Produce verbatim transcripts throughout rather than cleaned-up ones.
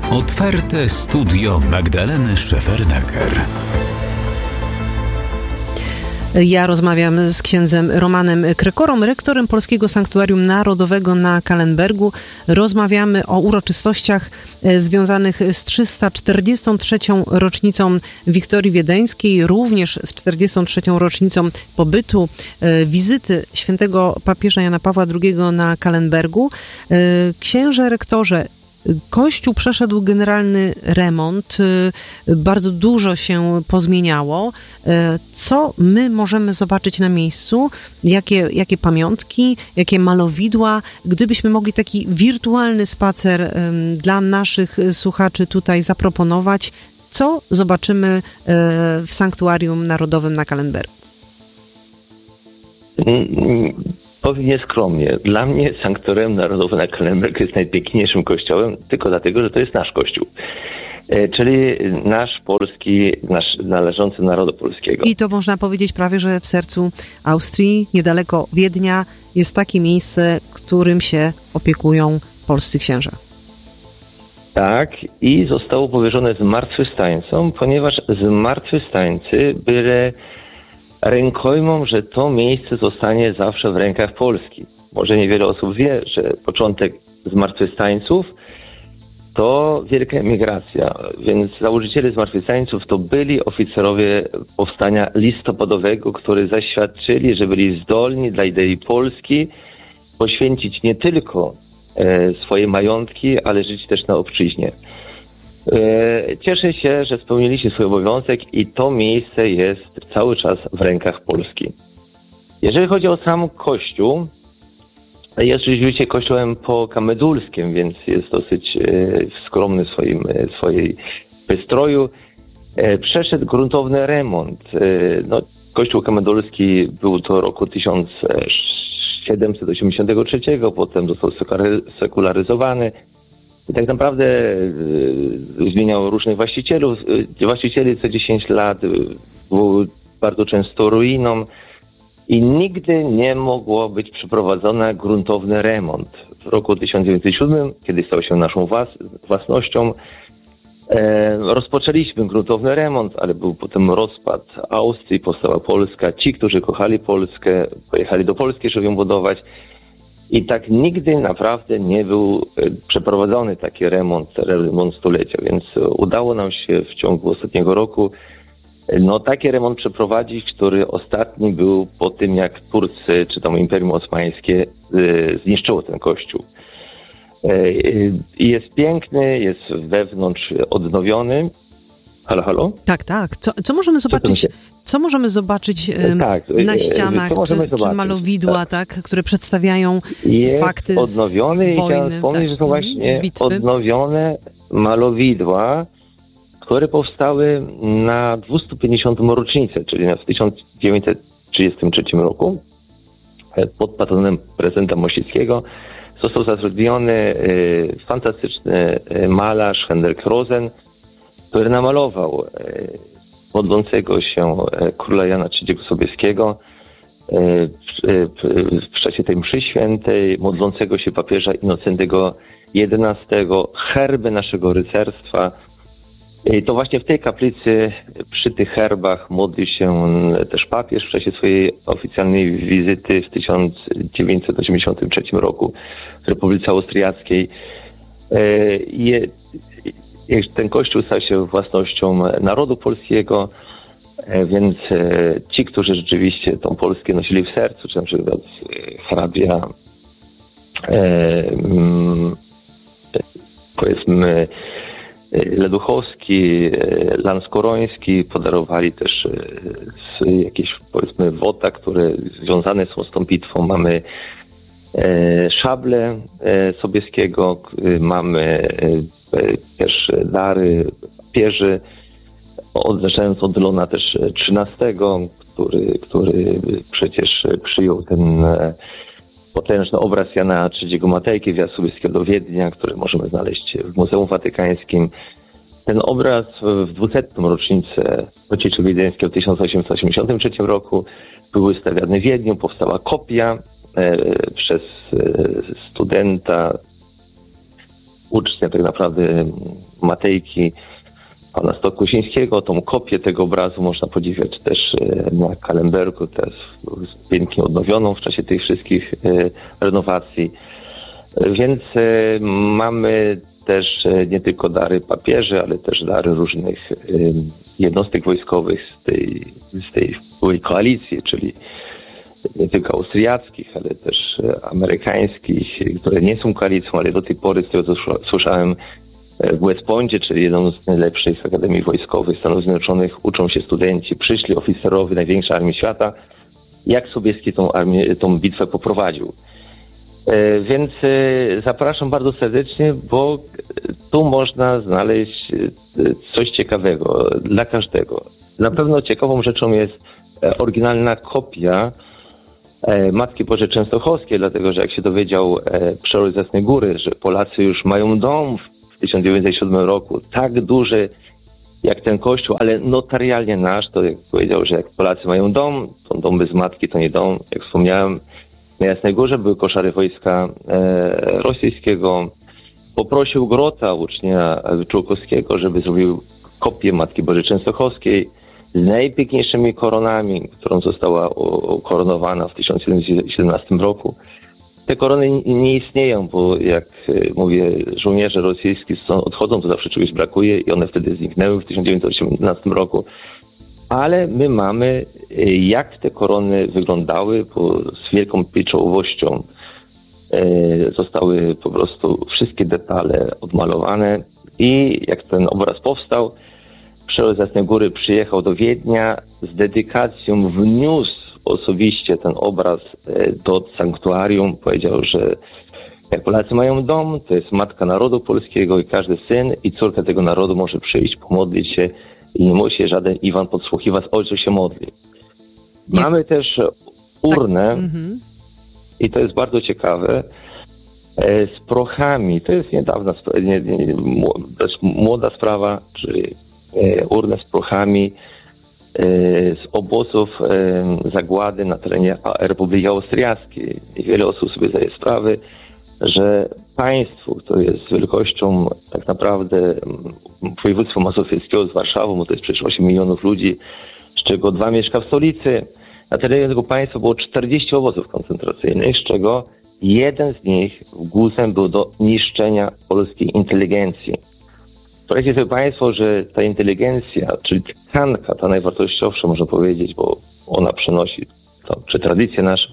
Otwarte studio Magdaleny Szefernaker. Ja rozmawiam z księdzem Romanem Krykorą, rektorem Polskiego Sanktuarium Narodowego na Kallenbergu. Rozmawiamy o uroczystościach związanych z trzysta czterdziestą trzecią rocznicą Wiktorii Wiedeńskiej, również z czterdziestą trzecią rocznicą pobytu, wizyty świętego papieża Jana Pawła drugiego na Kallenbergu. Księże rektorze, Kościół przeszedł generalny remont, bardzo dużo się pozmieniało. Co my możemy zobaczyć na miejscu? Jakie, jakie pamiątki, jakie malowidła? Gdybyśmy mogli taki wirtualny spacer dla naszych słuchaczy tutaj zaproponować, co zobaczymy w Sanktuarium Narodowym na Kallenbergu? Powiem nieskromnie, dla mnie Sanktuarium Narodowe na Kallenbergu jest najpiękniejszym kościołem, tylko dlatego, że to jest nasz kościół. Czyli nasz polski, nasz należący do narodu polskiego. I to można powiedzieć prawie, że w sercu Austrii, niedaleko Wiednia, jest takie miejsce, którym się opiekują polscy księża. Tak, i zostało powierzone zmartwychwstańcom, ponieważ zmartwychwstańcy byli rękojmą, że to miejsce zostanie zawsze w rękach Polski. Może niewiele osób wie, że początek zmartwychwstańców to wielka emigracja, więc założyciele zmartwychwstańców to byli oficerowie powstania listopadowego, którzy zaświadczyli, że byli zdolni dla idei Polski poświęcić nie tylko e, swoje majątki, ale żyć też na obczyźnie. Cieszę się, że spełniliście swój obowiązek i to miejsce jest cały czas w rękach Polski. Jeżeli chodzi o sam kościół, jest rzeczywiście kościołem po kamedulskim, więc jest dosyć skromny w swoim, swojej wystroju. Przeszedł gruntowny remont. No, kościół kamedulski był to roku tysiąc siedemset osiemdziesiątego trzeciego, potem został sekularyzowany. I tak naprawdę y, zmieniał różnych właścicielów. Właścicieli co dziesięć lat był bardzo często ruiną i nigdy nie mogło być przeprowadzony gruntowny remont. W roku tysiąc dziewięćset siódmym, kiedy stał się naszą włas- własnością, e, rozpoczęliśmy gruntowny remont, ale był potem rozpad Austrii, powstała Polska. Ci, którzy kochali Polskę, pojechali do Polski, żeby ją budować. I tak nigdy naprawdę nie był przeprowadzony taki remont, remont stulecia, więc udało nam się w ciągu ostatniego roku no, taki remont przeprowadzić, który ostatni był po tym, jak Turcy czy tam Imperium Osmańskie zniszczyło ten kościół. Jest piękny, jest wewnątrz odnowiony. Halo, halo? Tak, tak. Co, co możemy zobaczyć, co możemy zobaczyć um, tak, na ścianach, czy, czy malowidła, tak. tak, które przedstawiają jest fakty odnowiony z wojny. I chciałem wspomnieć, tak, że są właśnie odnowione malowidła, które powstały na dwieście pięćdziesiątą rocznicę, czyli w tysiąc dziewięćset trzydziestym trzecim roku pod patronem prezydenta Mościckiego został zatrudniony y, fantastyczny malarz Hendrik Rosen, który namalował modlącego się króla Jana trzeciego Sobieskiego w czasie tej mszy świętej, modlącego się papieża Innocentego jedenastego, herby naszego rycerstwa. I to właśnie w tej kaplicy, przy tych herbach modlił się też papież w czasie swojej oficjalnej wizyty w tysiąc dziewięćset osiemdziesiątym trzecim roku w Republice Austriackiej. Ten kościół stał się własnością narodu polskiego, więc ci, którzy rzeczywiście tą Polskę nosili w sercu, czy na przykład hrabia, powiedzmy Leduchowski, Lanskoroński, podarowali też jakieś, powiedzmy, wota, które związane są z tą bitwą. Mamy szable Sobieskiego, mamy też dary papieży, zaczynając od Leona też trzynastego, który, który przecież przyjął ten potężny obraz Jana trzeciego Matejki, wjazd Sobieskiego do Wiednia, który możemy znaleźć w Muzeum Watykańskim. Ten obraz w dwusetną rocznicę Ucieczy Wiedeńskiej w tysiąc osiemset osiemdziesiątym trzecim roku był wystawiany w Wiedniu, powstała kopia e, przez e, studenta ucznia tak naprawdę Matejki pana Stokusińskiego. Tą kopię tego obrazu można podziwiać też na Kallenbergu, też pięknie odnowioną w czasie tych wszystkich renowacji. Więc mamy też nie tylko dary papieży, ale też dary różnych jednostek wojskowych z tej, z tej byłej koalicji, czyli nie tylko austriackich, ale też amerykańskich, które nie są koalicją, ale do tej pory, z tego co słyszałem, w West Pointie, czyli jedną z najlepszych akademii wojskowych Stanów Zjednoczonych, uczą się studenci, przyszli oficerowie największej armii świata, jak Sobieski tą, armię, tą bitwę poprowadził. Więc zapraszam bardzo serdecznie, bo tu można znaleźć coś ciekawego dla każdego. Na pewno ciekawą rzeczą jest oryginalna kopia Matki Bożej Częstochowskiej, dlatego że jak się dowiedział przeorek z Jasnej Góry, że Polacy już mają dom w tysiąc dziewięćset siódmym roku, tak duży jak ten kościół, ale notarialnie nasz, to jak powiedział, że jak Polacy mają dom, to dom bez matki to nie dom. Jak wspomniałem, na Jasnej Górze były koszary wojska e, rosyjskiego. Poprosił Grota, ucznia Czółkowskiego, żeby zrobił kopię Matki Bożej Częstochowskiej z najpiękniejszymi koronami, którą została ukoronowana w tysiąc siedemset siedemnastym roku. Te korony nie istnieją, bo jak mówię, żołnierze rosyjscy odchodzą, to zawsze czegoś brakuje i one wtedy zniknęły w tysiąc dziewięćset osiemnastym roku. Ale my mamy, jak te korony wyglądały, bo z wielką pieczołowością zostały po prostu wszystkie detale odmalowane i jak ten obraz powstał, przeorek z Jasnej Góry przyjechał do Wiednia z dedykacją, wniósł osobiście ten obraz do sanktuarium. Powiedział, że jak Polacy mają dom, to jest matka narodu polskiego i każdy syn i córka tego narodu może przyjść, pomodlić się i nie musi żaden Iwan podsłuchiwać, ojcu się modli. Nie. Mamy też urnę tak. mhm. i to jest bardzo ciekawe, z prochami. To jest niedawna, nie, nie, młoda sprawa, czyli urnę z prochami z obozów zagłady na terenie Republiki Austriackiej. I wiele osób sobie zdaje sprawę, że państwo, które jest z wielkością tak naprawdę województwa mazowieckiego z Warszawą, bo to jest przecież osiem milionów ludzi, z czego dwa mieszka w stolicy, na terenie tego państwa było czterdzieści obozów koncentracyjnych, z czego jeden z nich głosem był do niszczenia polskiej inteligencji. Powiedzcie sobie Państwo, że ta inteligencja, czyli tkanka, ta najwartościowsza, można powiedzieć, bo ona przenosi to, czy tradycję naszą,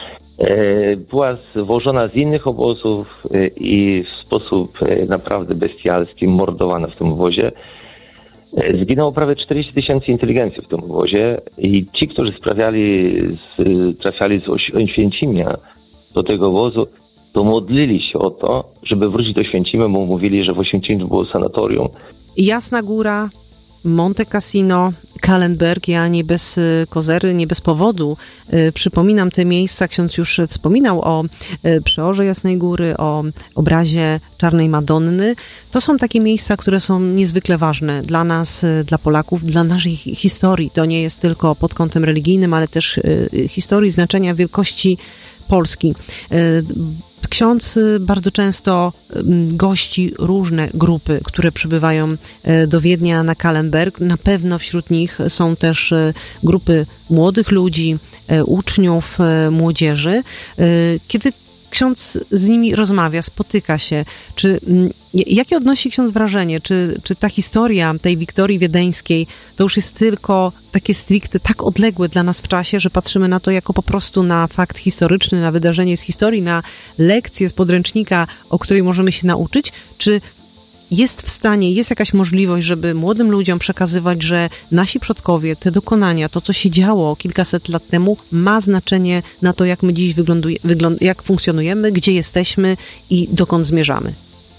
była zwożona z innych obozów i w sposób naprawdę bestialski mordowana w tym obozie. Zginęło prawie czterdzieści tysięcy inteligencji w tym obozie i ci, którzy sprawiali, z, trafiali z Oświęcimia do tego obozu, to modlili się o to, żeby wrócić do Oświęcimia, bo mówili, że w Oświęcimiu było sanatorium. Jasna Góra, Monte Cassino, Kallenberg, ja nie bez kozery, nie bez powodu y, przypominam te miejsca. Ksiądz już wspominał o y, przeorze Jasnej Góry, o obrazie Czarnej Madonny. To są takie miejsca, które są niezwykle ważne dla nas, y, dla Polaków, dla naszej historii. To nie jest tylko pod kątem religijnym, ale też y, historii, znaczenia wielkości Polski. Y, Ksiądz bardzo często gości różne grupy, które przybywają do Wiednia na Kallenberg. Na pewno wśród nich są też grupy młodych ludzi, uczniów, młodzieży. Kiedy ksiądz z nimi rozmawia, spotyka się, czy jakie odnosi ksiądz wrażenie? Czy, czy ta historia tej Wiktorii Wiedeńskiej to już jest tylko takie stricte tak odległe dla nas w czasie, że patrzymy na to jako po prostu na fakt historyczny, na wydarzenie z historii, na lekcję z podręcznika, o której możemy się nauczyć? Czy jest w stanie, jest jakaś możliwość, żeby młodym ludziom przekazywać, że nasi przodkowie, te dokonania, to co się działo kilkaset lat temu, ma znaczenie na to, jak my dziś wygląd- jak funkcjonujemy, gdzie jesteśmy i dokąd zmierzamy?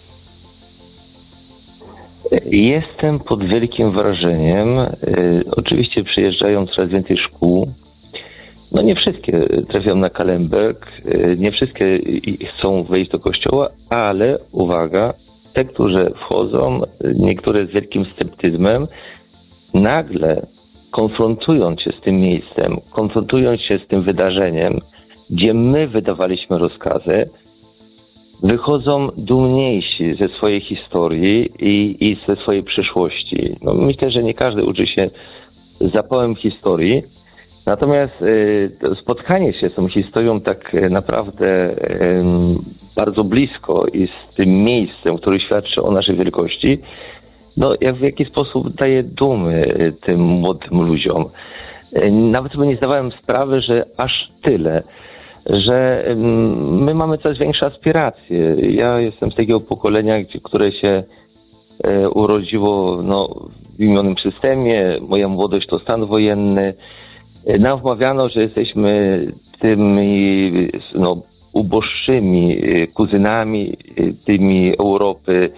Jestem pod wielkim wrażeniem. Oczywiście przyjeżdżają coraz więcej szkół. No nie wszystkie trafiają na Kallenberg, nie wszystkie chcą wejść do kościoła, ale uwaga, te, którzy wchodzą, niektóre z wielkim sceptyzmem, nagle konfrontując się z tym miejscem, konfrontując się z tym wydarzeniem, gdzie my wydawaliśmy rozkazy, wychodzą dumniejsi ze swojej historii i, i ze swojej przyszłości. No, myślę, że nie każdy uczy się zapałem historii, natomiast y, spotkanie się z tą historią tak naprawdę y, bardzo blisko i z tym miejscem, które świadczy o naszej wielkości, no jak w jakiś sposób daje dumy tym młodym ludziom. Y, nawet sobie nie zdawałem sprawy, że aż tyle, że y, my mamy coraz większe aspiracje. Ja jestem z takiego pokolenia, które się y, urodziło no, w imionym systemie. Moja młodość to stan wojenny. Nam wmawiano, że jesteśmy tymi no, uboższymi kuzynami tymi Europy.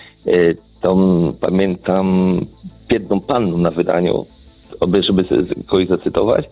Tą, pamiętam, biedną panną na wydaniu, żeby kogoś zacytować.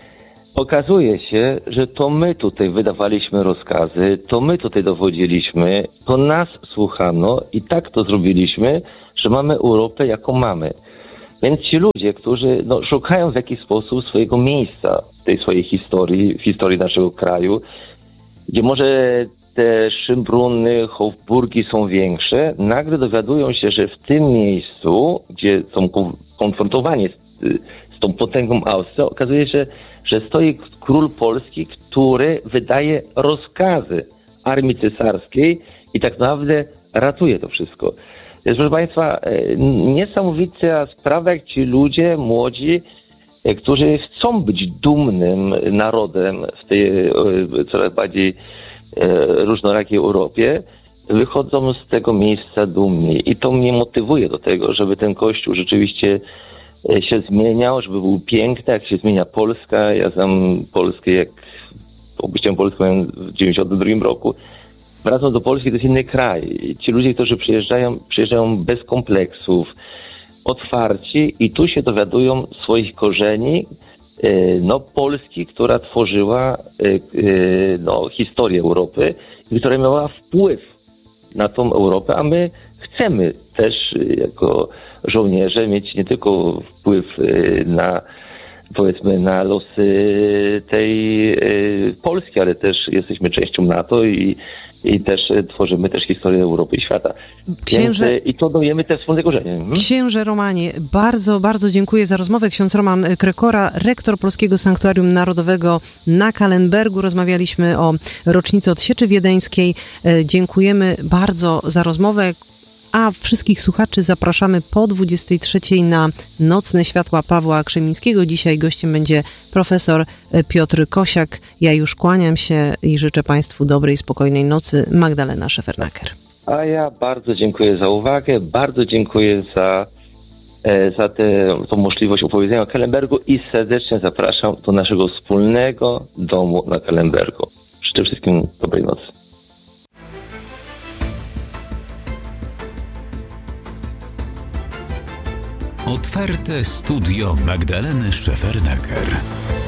Okazuje się, że to my tutaj wydawaliśmy rozkazy, to my tutaj dowodziliśmy, to nas słuchano i tak to zrobiliśmy, że mamy Europę, jaką mamy. Więc ci ludzie, którzy no, szukają w jakiś sposób swojego miejsca w tej swojej historii, w historii naszego kraju, gdzie może te Szymbruny, Hofburgi są większe, nagle dowiadują się, że w tym miejscu, gdzie są konfrontowani z, z tą potęgą Austrii, okazuje się, że stoi król polski, który wydaje rozkazy armii cesarskiej i tak naprawdę ratuje to wszystko. Jest, proszę Państwa, niesamowita sprawa, jak ci ludzie młodzi, którzy chcą być dumnym narodem w tej coraz bardziej różnorakiej Europie, wychodzą z tego miejsca dumni. I to mnie motywuje do tego, żeby ten Kościół rzeczywiście się zmieniał, żeby był piękny, jak się zmienia Polska. Ja znam Polskę, jak opuściłem Polskę w dziewięćdziesiątym drugim roku. Wracam do Polski, to jest inny kraj. Ci ludzie, którzy przyjeżdżają, przyjeżdżają bez kompleksów, otwarci i tu się dowiadują swoich korzeni, no, Polski, która tworzyła no, historię Europy i która miała wpływ na tą Europę, a my chcemy też jako żołnierze mieć nie tylko wpływ na, powiedzmy, na losy tej Polski, ale też jesteśmy częścią NATO i I też tworzymy też historię Europy i świata. Księże, Więc, I to dajemy te wspólne korzenie. Hmm? Księże Romanie, bardzo, bardzo dziękuję za rozmowę. Ksiądz Roman Krekora, rektor Polskiego Sanktuarium Narodowego na Kallenbergu. Rozmawialiśmy o rocznicy odsieczy wiedeńskiej. Dziękujemy bardzo za rozmowę. A wszystkich słuchaczy zapraszamy po dwudziestej trzeciej na Nocne Światła Pawła Krzemińskiego. Dzisiaj gościem będzie profesor Piotr Kosiak. Ja już kłaniam się i życzę Państwu dobrej, spokojnej nocy. Magdalena Szefernaker. A ja bardzo dziękuję za uwagę, bardzo dziękuję za, za tę tą możliwość opowiedzenia o Kallenbergu i serdecznie zapraszam do naszego wspólnego domu na Kallenbergu. Życzę wszystkim dobrej nocy. Otwarte studio Magdaleny Szefernaker.